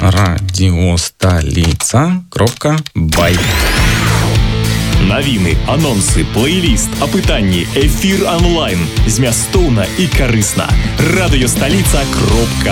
radiostolica.by. Навіны, анонсы, плейліст, апытанні, эфір онлайн. Змястоўна і карысна. Радыёсталіца.by.